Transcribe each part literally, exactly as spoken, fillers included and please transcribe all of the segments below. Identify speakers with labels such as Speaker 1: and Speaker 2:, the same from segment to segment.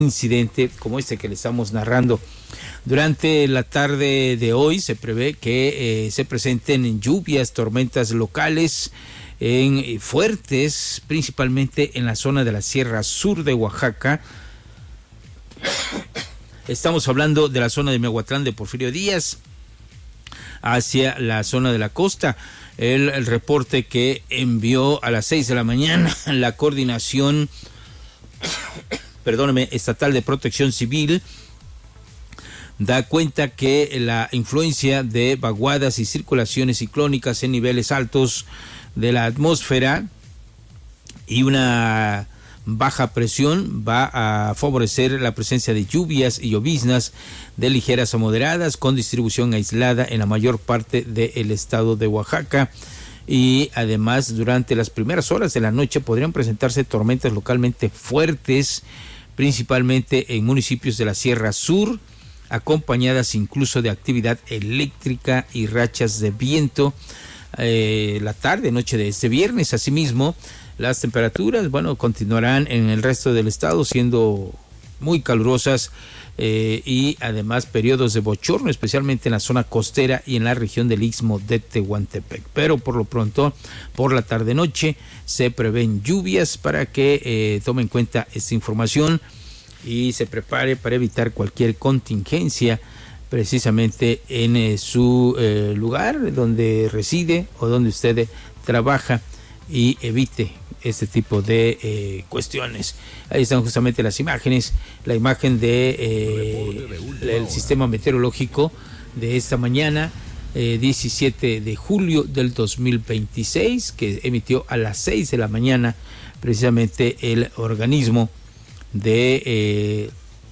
Speaker 1: incidente como este que le estamos narrando. Durante la tarde de hoy se prevé que eh, se presenten lluvias, tormentas locales en, eh, fuertes, principalmente en la zona de la Sierra Sur de Oaxaca. Estamos hablando de la zona de Miahuatlán de Porfirio Díaz hacia la zona de la costa. El, el reporte que envió a las seis de la mañana la coordinación perdóneme, estatal de protección civil da cuenta que la influencia de vaguadas y circulaciones ciclónicas en niveles altos de la atmósfera y una baja presión va a favorecer la presencia de lluvias y lloviznas de ligeras a moderadas con distribución aislada en la mayor parte del estado de Oaxaca. Y además durante las primeras horas de la noche podrían presentarse tormentas localmente fuertes, principalmente en municipios de la Sierra Sur, acompañadas incluso de actividad eléctrica y rachas de viento eh, la tarde, noche de este viernes. Asimismo, las temperaturas, bueno, continuarán en el resto del estado siendo muy calurosas eh, y además periodos de bochorno, especialmente en la zona costera y en la región del Istmo de Tehuantepec. Pero por lo pronto, por la tarde-noche, se prevén lluvias para que eh, tome en cuenta esta información y se prepare para evitar cualquier contingencia precisamente en eh, su eh, lugar donde reside o donde usted trabaja y evite este tipo de eh, cuestiones. Ahí están justamente las imágenes, la imagen de eh, el sistema meteorológico de esta mañana, eh, diecisiete de julio del dos mil veintiséis, que emitió a las seis de la mañana precisamente el organismo de eh,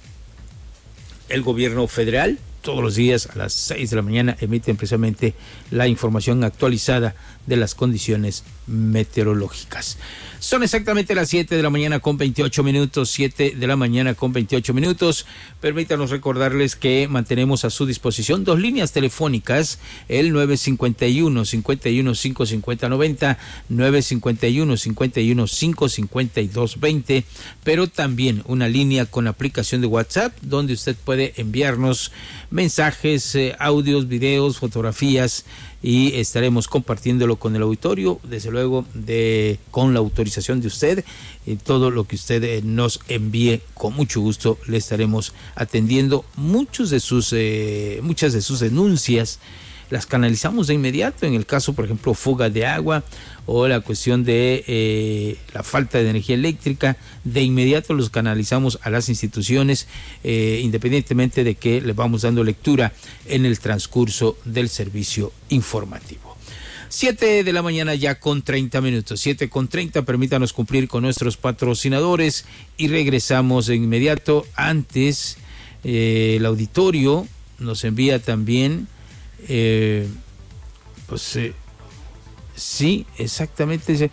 Speaker 1: el gobierno federal. Todos los días a las seis de la mañana emiten precisamente la información actualizada de las condiciones meteorológicas. Son exactamente las siete de la mañana con veintiocho minutos, siete de la mañana con veintiocho minutos. Permítanos recordarles que mantenemos a su disposición dos líneas telefónicas, el nueve cinco uno, cinco uno cinco, cinco cero nueve cero, nueve cinco uno, cinco uno cinco, cinco dos dos cero, pero también una línea con aplicación de WhatsApp donde usted puede enviarnos mensajes, eh, audios, videos, fotografías y estaremos compartiéndolo con el auditorio, desde luego de con la autorización de usted, y todo lo que usted eh, nos envíe con mucho gusto le estaremos atendiendo. Muchos de sus eh, muchas de sus denuncias las canalizamos de inmediato, en el caso por ejemplo fuga de agua o la cuestión de eh, la falta de energía eléctrica, de inmediato los canalizamos a las instituciones, eh, independientemente de que le vamos dando lectura en el transcurso del servicio informativo. siete de la mañana ya con treinta minutos, siete con treinta, permítanos cumplir con nuestros patrocinadores y regresamos de inmediato. Antes, eh, el auditorio nos envía también Eh, pues eh, sí, exactamente, dice,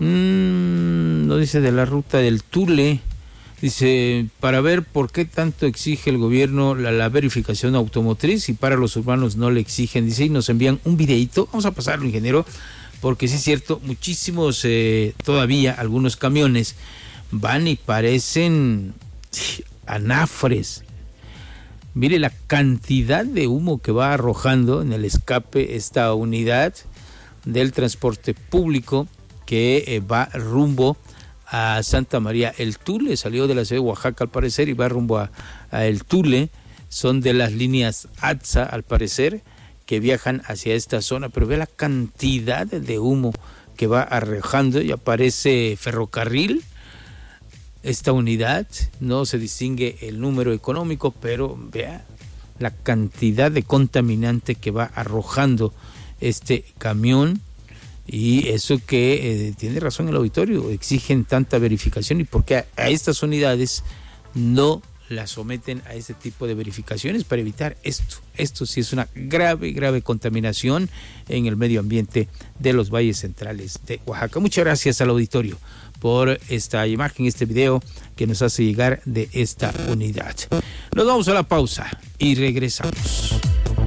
Speaker 1: mmm, no dice de la ruta del Tule, dice, para ver por qué tanto exige el gobierno la, la verificación automotriz y para los urbanos no le exigen, dice, y nos envían un videíto. Vamos a pasarlo, ingeniero, porque sí es cierto, muchísimos eh, todavía algunos camiones van y parecen sí, anafres. Mire la cantidad de humo que va arrojando en el escape esta unidad del transporte público que eh, va rumbo a Santa María El Tule. Salió de la ciudad de Oaxaca al parecer y va rumbo a, a El Tule. Son de las líneas A T S A al parecer que viajan hacia esta zona, pero ve la cantidad de humo que va arrojando y aparece ferrocarril. Esta unidad, no se distingue el número económico, pero vea la cantidad de contaminante que va arrojando este camión, y eso que eh, tiene razón el auditorio, exigen tanta verificación y porque a, a estas unidades no las someten a este tipo de verificaciones para evitar esto. Esto sí es una grave, grave contaminación en el medio ambiente de los valles centrales de Oaxaca. Muchas gracias al auditorio por esta imagen, este video que nos hace llegar de esta unidad. Nos vamos a la pausa y regresamos.